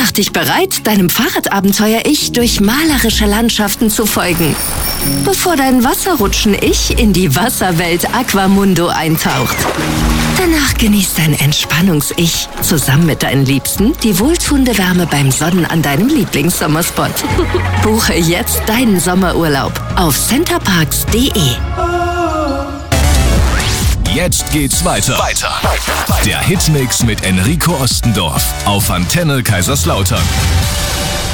Mach dich bereit, deinem Fahrradabenteuer-Ich durch malerische Landschaften zu folgen, bevor dein Wasserrutschen-Ich in die Wasserwelt Aquamundo eintaucht. Danach genießt dein Entspannungs-Ich zusammen mit deinen Liebsten die wohltuende Wärme beim Sonnen an deinem Lieblingssommerspot. Buche jetzt deinen Sommerurlaub auf centerparks.de. Jetzt geht's weiter. Der Hitmix mit Enrico Ostendorf auf Antenne Kaiserslautern.